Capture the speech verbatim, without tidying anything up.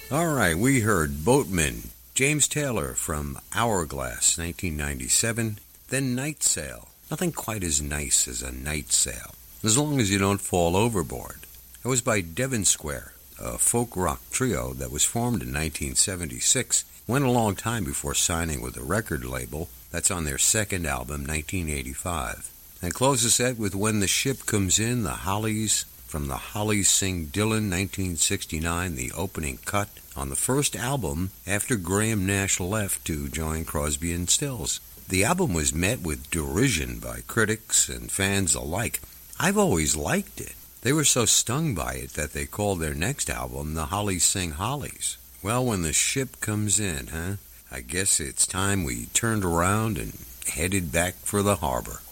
All right, we heard Boatman, James Taylor from Hourglass, nineteen ninety-seven, then Night Sail. Nothing quite as nice as a night sail, as long as you don't fall overboard. It was by Devon Square, a folk rock trio that was formed in nineteen seventy-six, went a long time before signing with a record label. That's on their second album, nineteen eighty-five. And close the set with When the Ship Comes In, the Hollies. From the Hollies Sing Dylan, nineteen sixty-nine, the opening cut on the first album after Graham Nash left to join Crosby and Stills. The album was met with derision by critics and fans alike. I've always liked it. They were so stung by it that they called their next album The Hollies Sing Hollies. Well, when the ship comes in, huh? I guess it's time we turned around and headed back for the harbor.